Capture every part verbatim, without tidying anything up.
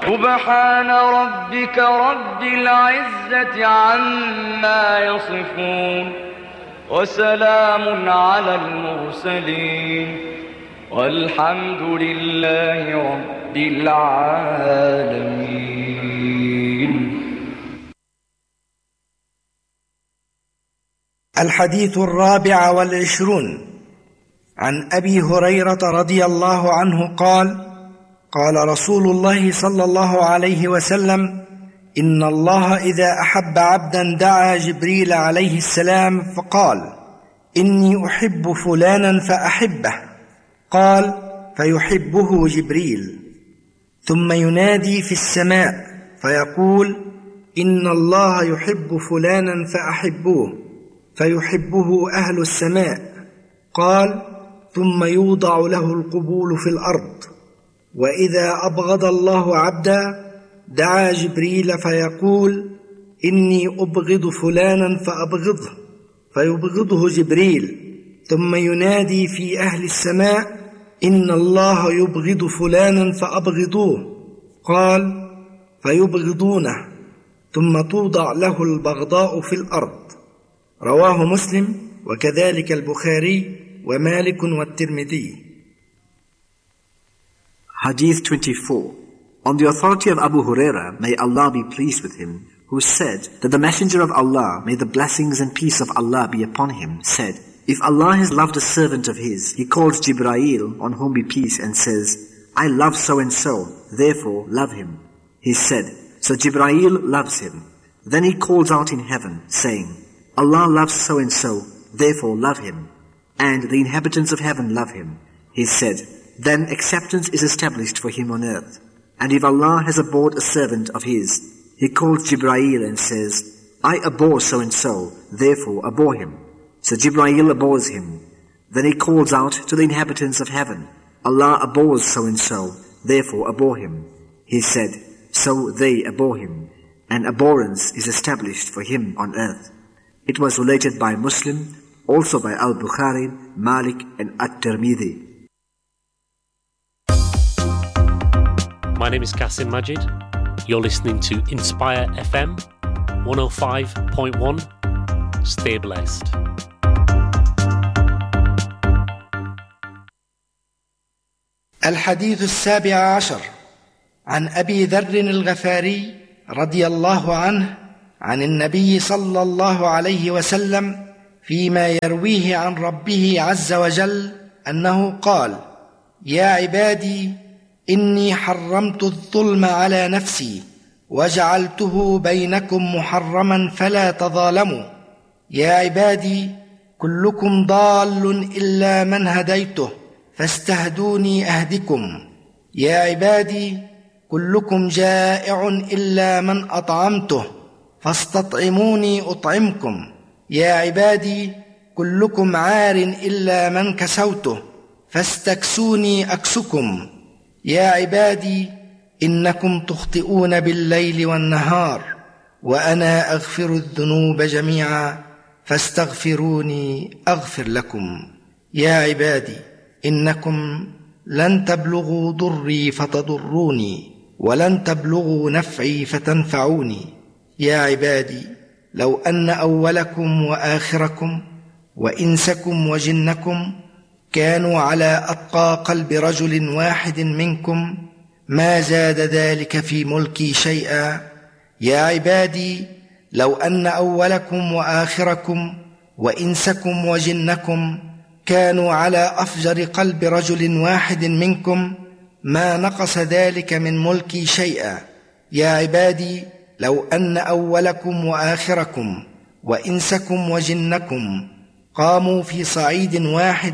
سبحان ربك رب العزة عما يصفون وسلام على المرسلين والحمد لله رب العالمين. الحديث الرابع والعشرون عن أبي هريرة رضي الله عنه قال: قال رسول الله صلى الله عليه وسلم: إن الله إذا أحب عبدا دعا جبريل عليه السلام فقال: إني أحب فلانا فأحبه. قال: فيحبه جبريل، ثم ينادي في السماء فيقول: إن الله يحب فلانا فأحبوه، فيحبه أهل السماء. قال: ثم يوضع له القبول في الأرض. وإذا أبغض الله عبدا دعا جبريل فيقول: إني أبغض فلانا فأبغضه، فيبغضه جبريل، ثم ينادي في أهل السماء: إن الله يبغض فلانا فأبغضوه. قال: فيبغضونه، ثم توضع له البغضاء في الأرض. رواه مسلم وكذلك البخاري ومالك والترمذي. Hadith twenty-four. On the authority of Abu Huraira, may Allah be pleased with him, who said that the Messenger of Allah, may the blessings and peace of Allah be upon him, said, if Allah has loved a servant of his, he calls Jibraeel, on whom be peace, and says, I love so-and-so, therefore love him. He said, so Jibraeel loves him. Then he calls out in heaven, saying, Allah loves so-and-so, therefore love him. And the inhabitants of heaven love him. He said, then acceptance is established for him on earth. And if Allah has abhorred a servant of his, he calls Jibraeel and says, I abhor so-and-so, therefore abhor him. So Jibraeel abhors him. Then he calls out to the inhabitants of heaven, Allah abhors so-and-so, therefore abhor him. He said, so they abhor him, and abhorrence is established for him on earth. It was related by Muslim, also by Al-Bukhari, Malik, and At-Tirmidhi. My name is Qasim Majid. You're listening to Inspire F M one oh five point one. Stay blessed. الحديث السابع عشر عن أبي ذر الغفاري رضي الله عنه عن النبي صلى الله عليه وسلم فيما يرويه عن ربه عز وجل أنه قال: يا عبادي إني حرمت الظلم على نفسي وجعلته بينكم محرما فلا تظالموا. يا عبادي كلكم ضال إلا من هديته فاستهدوني أهدكم. يا عبادي كلكم جائع إلا من أطعمته فاستطعموني أطعمكم. يا عبادي كلكم عار إلا من كسوته فاستكسوني أكسكم. يا عبادي إنكم تخطئون بالليل والنهار وأنا أغفر الذنوب جميعا فاستغفروني أغفر لكم. يا عبادي إنكم لن تبلغوا ضري فتضروني ولن تبلغوا نفعي فتنفعوني. يا عبادي لو أن أولكم وآخركم وإنسكم وجنكم كانوا على أتقى قلب رجل واحد منكم ما زاد ذلك في ملكي شيئا. يا عبادي لو أن أولكم وآخركم وإنسكم وجنكم كانوا على أفجر قلب رجل واحد منكم ما نقص ذلك من ملكي شيئا. يا عبادي لو أن أولكم وآخركم وإنسكم وجنكم قاموا في صعيد واحد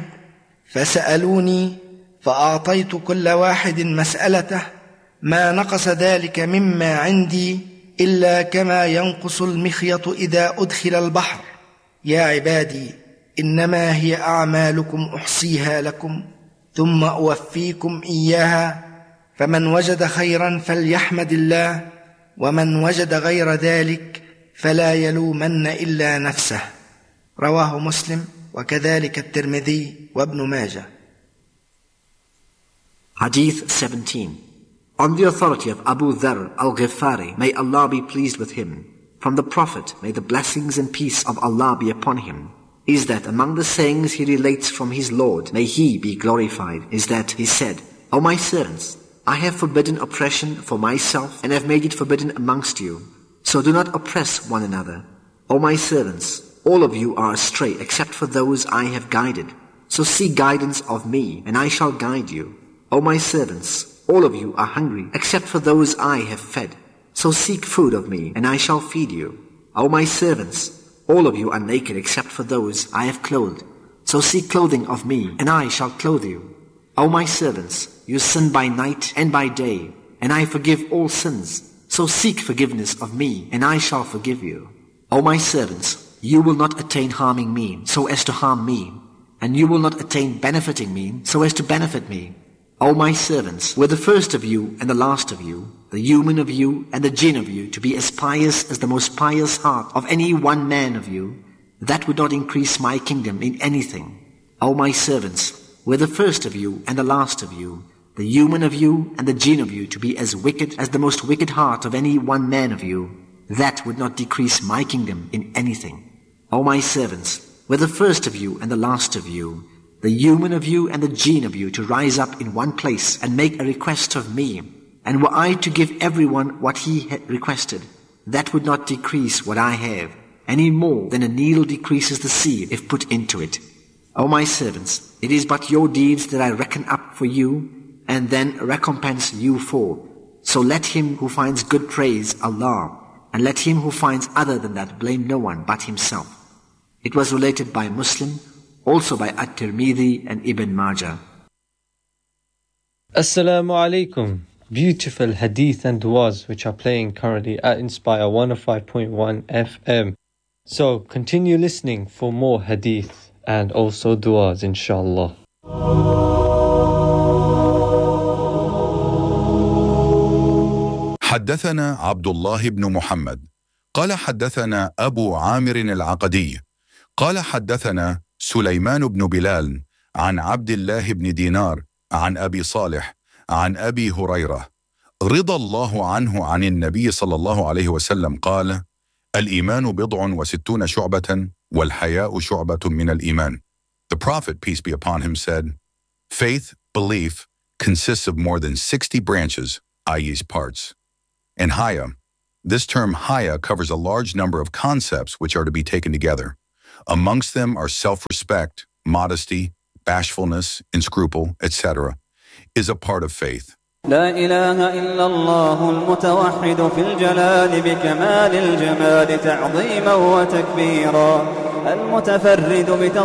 فسألوني فأعطيت كل واحد مسألته ما نقص ذلك مما عندي إلا كما ينقص المخيط إذا أدخل البحر. يا عبادي إنما هي أعمالكم أحصيها لكم ثم أوفيكم إياها، فمن وجد خيرا فليحمد الله ومن وجد غير ذلك فلا يلومن إلا نفسه. رواه مسلم وكذلك الترمذي وابن ماجه. Hadith seventeen. On the authority of Abu Dharr al-Ghifari, may Allah be pleased with him, from the Prophet, may the blessings and peace of Allah be upon him, is that among the sayings he relates from his Lord, may he be glorified, is that he said, O my servants, I have forbidden oppression for myself and have made it forbidden amongst you. So do not oppress one another. O my servants, all of you are astray except for those I have guided. So seek guidance of me, and I shall guide you. O my servants, all of you are hungry except for those I have fed. So seek food of me, and I shall feed you. O my servants, all of you are naked except for those I have clothed. So seek clothing of me, and I shall clothe you. O my servants, you sin by night and by day, and I forgive all sins. So seek forgiveness of me, and I shall forgive you. O my servants, you will not attain harming me, so as to harm me, and you will not attain benefiting me, so as to benefit me. O my servants, were the first of you and the last of you, the human of you and the jinn of you, to be as pious as the most pious heart of any one man of you, that would not increase my kingdom in anything. O my servants, were the first of you and the last of you, the human of you and the jinn of you, to be as wicked as the most wicked heart of any one man of you, that would not decrease my kingdom in anything. O my servants, were the first of you and the last of you, the human of you and the jinn of you, to rise up in one place and make a request of me, and were I to give everyone what he had requested, that would not decrease what I have, any more than a needle decreases the seed if put into it. O my servants, it is but your deeds that I reckon up for you, and then recompense you for. So let him who finds good praise Allah, and let him who finds other than that blame no one but himself. It was related by Muslim, also by At-Tirmidhi and Ibn Majah. Assalamu alaikum. Beautiful hadith and du'as which are playing currently at Inspire one oh five point one F M. So continue listening for more hadith and also du'as, inshallah. حدثنا عبد الله بن محمد قال حدثنا أبو عامر العقدي قال حدثنا سليمان بن بلال عن عبد الله بن دينار عن أبي صالح عن أبي هريرة رضى الله عنه عن النبي صلى الله عليه وسلم قال الإيمان بضع وستون شعبة والحياء شعبة من الإيمان. The Prophet, peace be upon him, said, faith, belief, consists of more than sixty branches, that is parts. And haya, this term haya covers a large number of concepts which are to be taken together. Amongst them are self-respect, modesty, bashfulness, and scruple, et cetera, is a part of faith. لا إله إلا الله المتوحد في الجلال بكمال الجمال تعظيما وتكبيرا المتفرد